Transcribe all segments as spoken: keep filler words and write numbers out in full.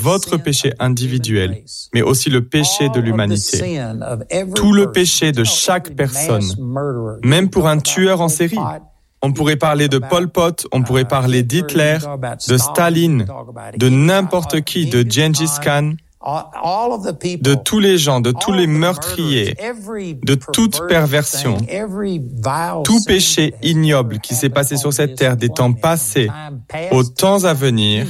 votre péché individuel, mais aussi le péché de l'humanité. Tout le péché de chaque personne, même pour un tueur en série. On pourrait parler de Pol Pot, on pourrait parler d'Hitler, de Staline, de n'importe qui, de Gengis Khan, de tous les gens, de tous les meurtriers, de toute perversion, tout péché ignoble qui s'est passé sur cette terre des temps passés aux temps à venir,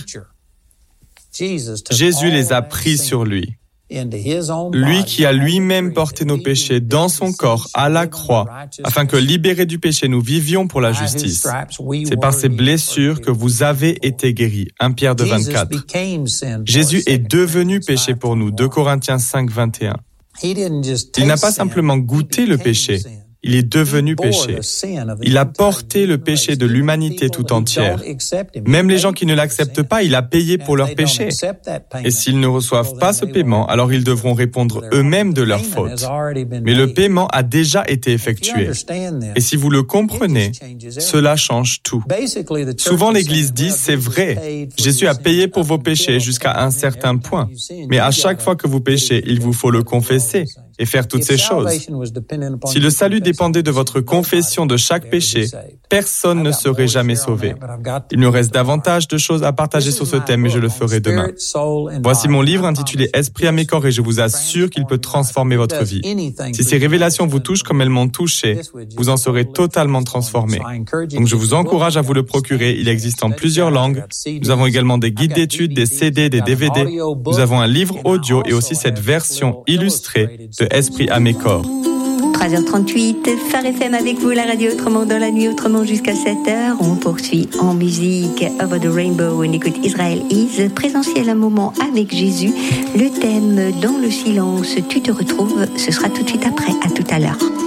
Jésus les a pris sur lui. Lui qui a lui-même porté nos péchés dans son corps à la croix, afin que, libérés du péché, nous vivions pour la justice. C'est par ses blessures que vous avez été guéris. premier Pierre deux, vingt-quatre. Jésus est devenu péché pour nous. deux Corinthiens cinq, vingt et un. Il n'a pas simplement goûté le péché. Il est devenu péché. Il a porté le péché de l'humanité tout entière. Même les gens qui ne l'acceptent pas, il a payé pour leurs péchés. Et s'ils ne reçoivent pas ce paiement, alors ils devront répondre eux-mêmes de leurs fautes. Mais le paiement a déjà été effectué. Et si vous le comprenez, cela change tout. Souvent l'Église dit, c'est vrai, Jésus a payé pour vos péchés jusqu'à un certain point. Mais à chaque fois que vous péchez, il vous faut le confesser et faire toutes ces choses. Si le salut dépendait de votre confession de chaque péché, personne ne serait jamais sauvé. Il me reste davantage de choses à partager sur ce thème, mais je le ferai demain. Voici mon livre intitulé « Esprit à mes corps » et je vous assure qu'il peut transformer votre vie. Si ces révélations vous touchent comme elles m'ont touché, vous en serez totalement transformé. Donc je vous encourage à vous le procurer. Il existe en plusieurs langues. Nous avons également des guides d'études, des C D, des D V D. Nous avons un livre audio et aussi cette version illustrée de Esprit à mes corps. trois heures trente-huit, Phare F M avec vous, la radio autrement dans la nuit, autrement jusqu'à sept heures. On poursuit en musique Over the Rainbow. On écoute Israel Is, présentiel un moment avec Jésus. Le thème Dans le silence, tu te retrouves. Ce sera tout de suite après. À tout à l'heure.